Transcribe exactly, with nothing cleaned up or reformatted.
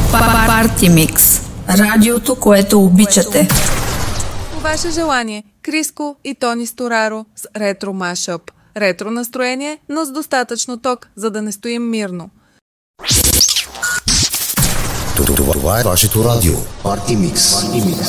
Парти Микс. Радиото, което обичате. По ваше желание, Криско и Тони Стораро с ретро машъп. Ретро настроение, но с достатъчно ток, за да не стоим мирно. Това е вашето радио. Парти Микс.